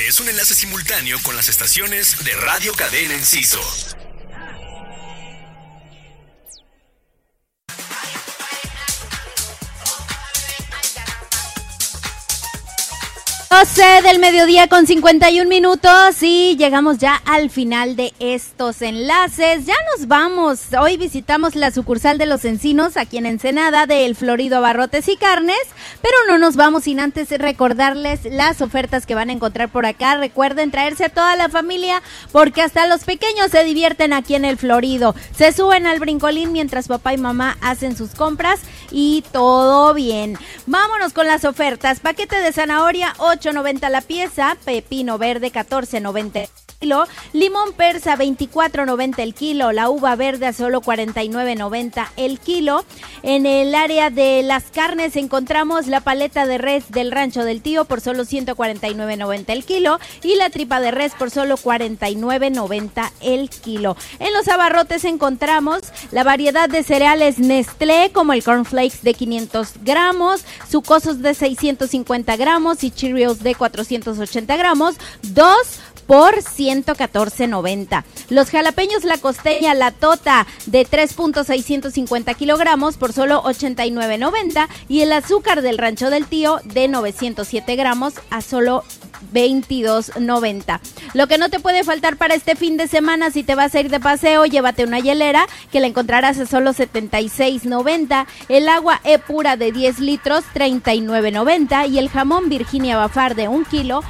Es un enlace simultáneo con las estaciones de Radio Cadena Enciso. Del mediodía con 51 minutos y llegamos ya al final de estos enlaces. Ya nos vamos. Hoy visitamos la sucursal de Los Encinos aquí en Ensenada de El Florido Abarrotes y Carnes, pero no nos vamos sin antes recordarles las ofertas que van a encontrar por acá. Recuerden traerse a toda la familia porque hasta los pequeños se divierten aquí en El Florido. Se suben al brincolín mientras papá y mamá hacen sus compras y todo bien. Vámonos con las ofertas. Paquete de zanahoria 8.90 la pieza, pepino verde 14.90 el kilo, limón persa 24.90 el kilo, la uva verde a solo 49.90 el kilo. En el área de las carnes encontramos la paleta de res del Rancho del Tío por solo 149.90 el kilo y la tripa de res por solo 49.90 el kilo. En los abarrotes encontramos la variedad de cereales Nestlé como el cornflakes de 500 gramos, sucosos de 650 gramos y Cheerios de 480 gramos, 2 por 114.90. Los jalapeños La Costeña, La Tota de 3.650 kilogramos por solo 89.90 y el azúcar del Rancho del Tío de 907 gramos a solo 22.90. Lo que no te puede faltar para este fin de semana, si te vas a ir de paseo, llévate una hielera que la encontrarás a solo 76.90, el agua pura de 10 litros 39.90 y el jamón Virginia Bafar de 1 kilo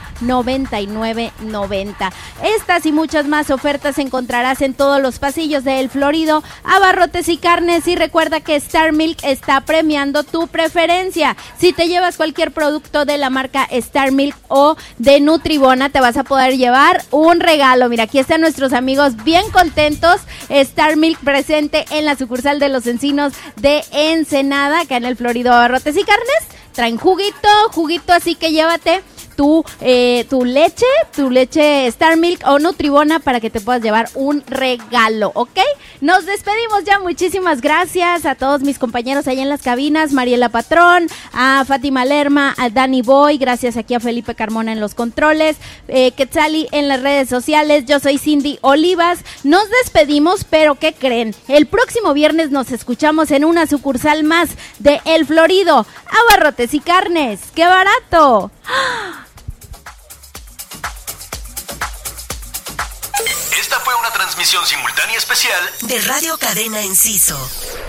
99.90. Estas y muchas más ofertas encontrarás en todos los pasillos de El Florido, Abarrotes y Carnes, y recuerda que Star Milk está premiando tu preferencia. Si te llevas cualquier producto de la marca Star Milk o de Nutribona, te vas a poder llevar un regalo. Mira, aquí están nuestros amigos bien contentos. Star Milk presente en la sucursal de Los Encinos de Ensenada, acá en El Florido Abarrotes y Carnes. Traen juguito, así que llévate tu leche Star Milk o Nutribona para que te puedas llevar un regalo, ¿ok? Nos despedimos ya, muchísimas gracias a todos mis compañeros allá en las cabinas, Mariela Patrón, a Fátima Lerma, a Dani Boy, gracias aquí a Felipe Carmona en los controles, Quetzali en las redes sociales, yo soy Cindy Olivas, nos despedimos, pero ¿qué creen? El próximo viernes nos escuchamos en una sucursal más de El Florido, Abarrotes y Carnes, ¡qué barato! Esta fue una transmisión simultánea especial de Radio Cadena Enciso.